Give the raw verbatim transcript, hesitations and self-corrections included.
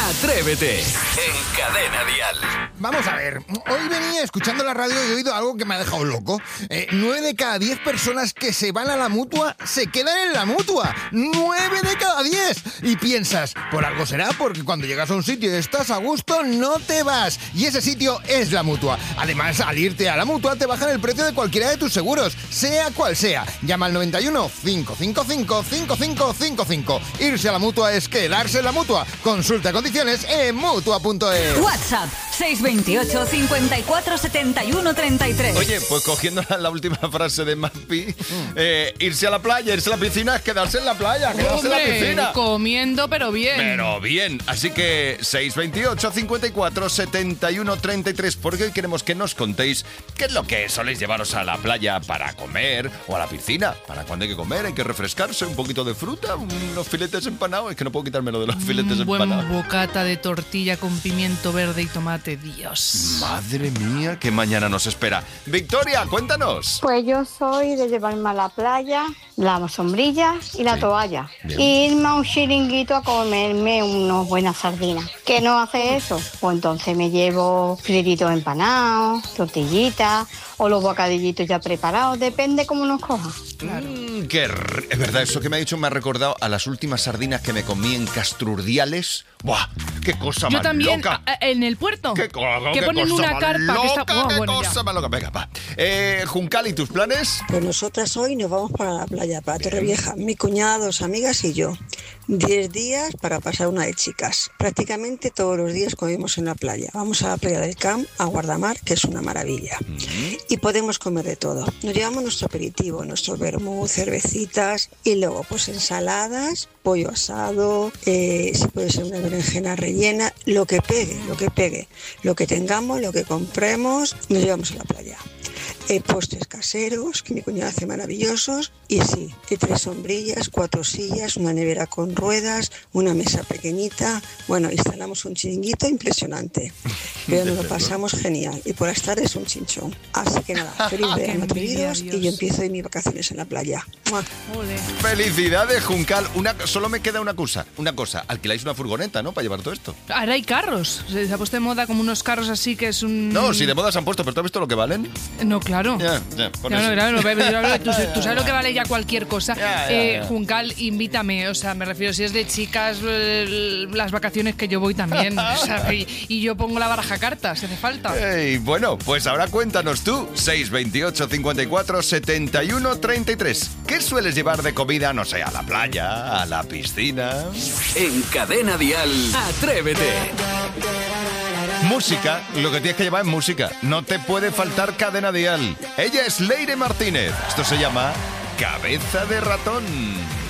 Atrévete en Cadena Dial. Vamos a ver, hoy venía escuchando la radio y he oído algo que me ha dejado loco. Eh, nueve de cada diez personas que se van a la Mutua se quedan en la Mutua. ¡Nueve de cada diez! Y piensas, por algo será, porque cuando llegas a un sitio y estás a gusto, no te vas. Y ese sitio es la Mutua. Además, al irte a la Mutua te bajan el precio de cualquiera de tus seguros, sea cual sea. Llama al noventa y uno, cinco cinco cinco, cinco cinco cinco cinco. Irse a la Mutua es quedarse en la Mutua. Consulta condiciones en mutua punto es. WhatsApp seis veintiocho, cincuenta y cuatro, setenta y uno, treinta y tres. Oye, pues cogiendo la, la última frase de Mapi, mm. eh, irse a la playa, irse a la piscina es quedarse en la playa, quedarse Hombre, en la piscina. Comiendo, pero bien. Pero bien, así que seis veintiocho, cincuenta y cuatro, setenta y uno, treinta y tres, porque hoy queremos que nos contéis qué es lo que soléis llevaros a la playa para comer o a la piscina. Para cuando hay que comer, hay que refrescarse, un poquito de fruta, unos filetes empanados. Es que no puedo quitármelo de los filetes un buen empanados. Bocata de tortilla con pimiento verde y tomate, Dios. Madre mía, qué mañana nos espera. Victoria, cuéntanos. Pues yo soy de llevarme a la playa la sombrilla y la Sí. toalla. Bien. Y irme a un chiringuito a comerme unas buenas sardinas. ¿Qué no hace eso? Pues entonces me llevo filetitos empanados, tortillitas o los bocadillitos ya preparados. Depende cómo nos coja. Claro. Mm, qué r- es verdad, eso que me ha dicho me ha recordado a las últimas sardinas que me comí en Castrurdiales. ¡Buah! ¡Qué cosa Yo más también, loca! a- a- en el puerto, ¡Qué, co- que qué ponen cosa una más carpa loca, que está... Buah, ¡Qué bueno, cosa ya. más loca! Venga, va. Eh, Juncal, ¿y tus planes? Pues nosotras hoy nos vamos para la playa, para Torrevieja, mi cuñada, dos amigas y yo. Diez días para pasar una de chicas. Prácticamente todos los días comemos en la playa. Vamos a la playa del Camp, a Guardamar, que es una maravilla. Mm. Y podemos comer de todo. Nos llevamos nuestro aperitivo, nuestro vermú, cervecitas y luego pues ensaladas, pollo asado, eh, si puede ser una berenjena rellena, lo que pegue, lo que pegue. Lo que tengamos, lo que compremos, nos llevamos a la playa. Eh, postres caseros, que mi cuñada hace maravillosos, y sí, y tres sombrillas, cuatro sillas, una nevera con ruedas, una mesa pequeñita. Bueno, instalamos un chiringuito impresionante, pero nos lo pasamos genial, y por las tardes un chinchón. Así que nada, feliz Qué verano, envidia, queridos, Dios. y yo empiezo hoy mis vacaciones en la playa. ¡Mua! Ole. ¡Felicidades, Juncal! Una, solo me queda una cosa, una cosa. Alquiláis una furgoneta, ¿no? Para llevar todo esto. Ahora hay carros. Se ha puesto de moda como unos carros así que es un... No, si de moda se han puesto, pero ¿tú has visto lo que valen? No, claro. Ya, ya, por Claro, eso. claro, pero yo hablo- tú, tú sabes lo que vale ya cualquier cosa. Ya, ya, Eh, ya. Juncal, invítame, o sea, me refiero, si es de chicas, eh, las vacaciones que yo voy también, o sea, y, y yo pongo la baraja cartas, si hace falta. Ey, bueno, pues ahora cuéntanos tú, seis veintiocho, cincuenta y cuatro, setenta y uno, treinta y tres. ¿Qué sueles llevar de comida, no sé, a la playa, a la piscina? En Cadena Dial. Atrévete. Música, lo que tienes que llevar es música. No te puede faltar Cadena Dial. Ella es Leire Martínez. Esto se llama Cabeza de Ratón.